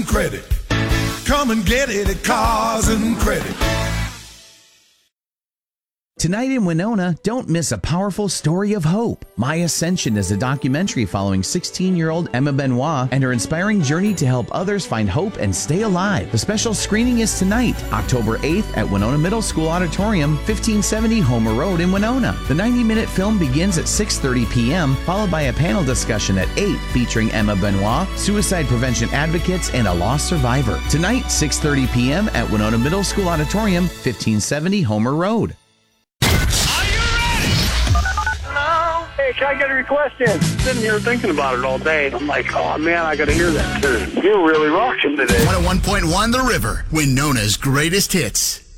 Credit. Come and get it at Cars and Credit. Tonight in Winona, don't miss a powerful story of hope. My Ascension is a documentary following 16-year-old Emma Benoit and her inspiring journey to help others find hope and stay alive. The special screening is tonight, October 8th at Winona Middle School Auditorium, 1570 Homer Road in Winona. The 90-minute film begins at 6:30 p.m., followed by a panel discussion at 8 featuring Emma Benoit, suicide prevention advocates, and a lost survivor. Tonight, 6:30 p.m. at Winona Middle School Auditorium, 1570 Homer Road. Hey, can I get a request in? Sitting here thinking about it all day. I'm like, oh man, I gotta hear that tune. You're really rocking today. 101.1 The River, Winona's greatest hits.